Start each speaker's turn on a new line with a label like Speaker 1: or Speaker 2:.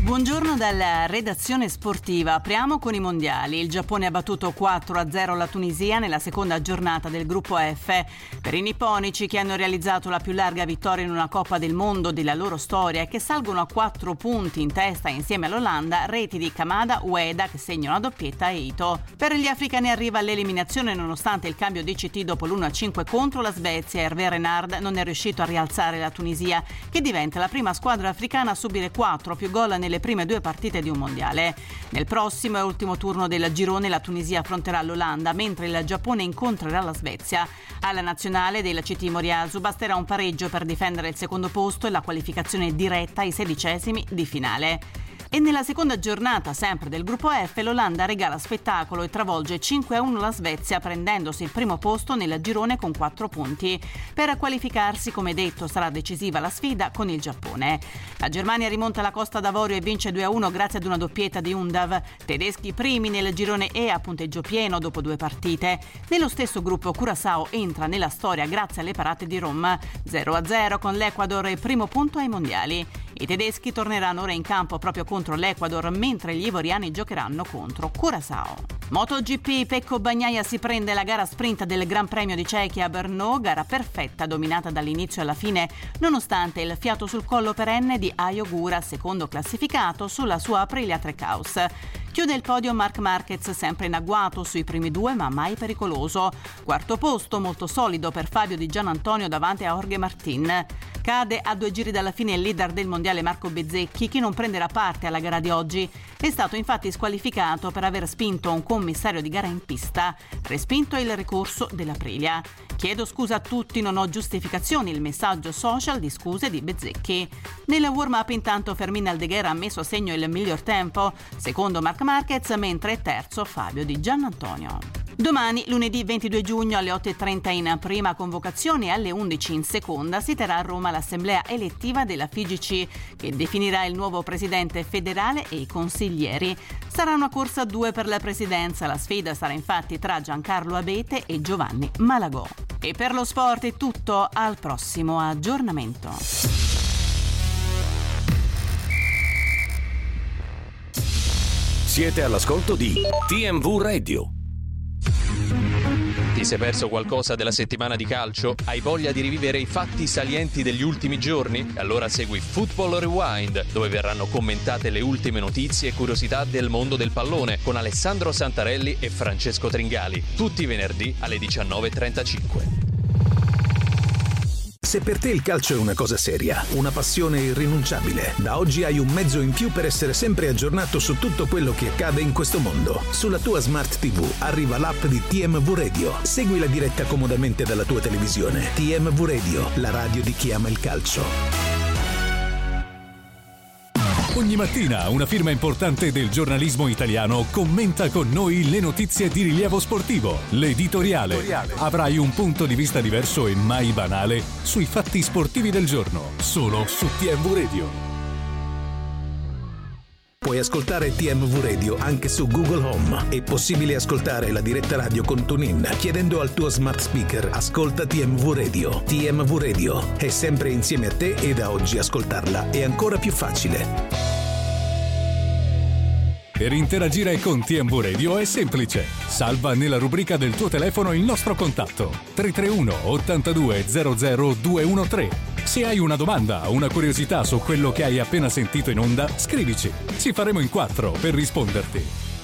Speaker 1: Buongiorno dalla redazione sportiva. Apriamo con i mondiali. Il Giappone ha battuto 4-0 la Tunisia nella seconda giornata del gruppo F. Per i nipponici, che hanno realizzato la più larga vittoria in una Coppa del Mondo della loro storia e che salgono a 4 punti in testa insieme all'Olanda, reti di Kamada, Ueda che segnano a doppietta e Ito. Per gli africani arriva l'eliminazione nonostante il cambio di CT dopo l'1-5 contro la Svezia. Hervé Renard non è riuscito a rialzare la Tunisia, che diventa la prima squadra africana a subire 4 più gol nelle prime 2 partite di un mondiale. Nel prossimo e ultimo turno del girone la Tunisia affronterà l'Olanda, mentre il Giappone incontrerà la Svezia. Alla nazionale del CT Moriyasu basterà un pareggio per difendere il secondo posto e la qualificazione diretta ai 16esimi di finale. E nella seconda giornata, sempre del gruppo F, l'Olanda regala spettacolo e travolge 5-1 la Svezia, prendendosi il primo posto nel girone con 4 punti. Per qualificarsi, come detto, sarà decisiva la sfida con il Giappone. La Germania rimonta la Costa d'Avorio e vince 2-1 grazie ad una doppietta di Undav. Tedeschi primi nel girone E a punteggio pieno dopo 2 partite. Nello stesso gruppo Curaçao entra nella storia grazie alle parate di Roma. 0-0 con l'Ecuador e primo punto ai mondiali. I tedeschi torneranno ora in campo proprio contro l'Ecuador, mentre gli ivoriani giocheranno contro Curaçao. MotoGP, Pecco Bagnaia si prende la gara sprint del Gran Premio di Cechia a Brno, gara perfetta dominata dall'inizio alla fine, nonostante il fiato sul collo perenne di Ayo Gura, secondo classificato sulla sua Aprilia Trackhouse. Chiude il podio Marc Marquez, sempre in agguato sui primi 2 ma mai pericoloso. Quarto posto molto solido per Fabio Di Gianantonio davanti a Jorge Martin. Cade a 2 giri dalla fine il leader del mondiale Marco Bezzecchi, che non prenderà parte alla gara di oggi. È stato infatti squalificato per aver spinto un commissario di gara in pista. Respinto il ricorso dell'Aprilia. Chiedo scusa a tutti, non ho giustificazioni, il messaggio social di scuse di Bezzecchi. Nel warm-up intanto Fermin Aldeguer ha messo a segno il miglior tempo, secondo Marc Marquez, mentre è terzo Fabio Di Gianantonio. Domani, lunedì 22 giugno alle 8:30 in prima convocazione e alle 11 in seconda si terrà a Roma l'assemblea elettiva della FIGC, che definirà il nuovo presidente federale e i consiglieri. Sarà una corsa a 2 per la presidenza, la sfida sarà infatti tra Giancarlo Abete e Giovanni Malagò. E per lo sport è tutto, al prossimo aggiornamento.
Speaker 2: Siete all'ascolto di TMV Radio.
Speaker 3: Ti sei perso qualcosa della settimana di calcio? Hai voglia di rivivere i fatti salienti degli ultimi giorni? Allora segui Football Rewind, dove verranno commentate le ultime notizie e curiosità del mondo del pallone con Alessandro Santarelli e Francesco Tringali, tutti i venerdì alle 19:35.
Speaker 4: Se per te il calcio è una cosa seria, una passione irrinunciabile, da oggi hai un mezzo in più per essere sempre aggiornato su tutto quello che accade in questo mondo. Sulla tua Smart TV arriva l'app di TMV Radio. Segui la diretta comodamente dalla tua televisione. TMV Radio, la radio di chi ama il calcio.
Speaker 5: Ogni mattina una firma importante del giornalismo italiano commenta con noi le notizie di rilievo sportivo. L'editoriale. Avrai un punto di vista diverso e mai banale sui fatti sportivi del giorno, solo su TMV Radio.
Speaker 4: Puoi ascoltare TMV Radio anche su Google Home. È possibile ascoltare la diretta radio con TuneIn chiedendo al tuo smart speaker "Ascolta TMV Radio". TMV Radio è sempre insieme a te e da oggi ascoltarla è ancora più facile.
Speaker 5: Per interagire con TMV Radio è semplice. Salva nella rubrica del tuo telefono il nostro contatto 331 82 00 213. Se hai una domanda o una curiosità su quello che hai appena sentito in onda, scrivici. Ci faremo in 4 per risponderti.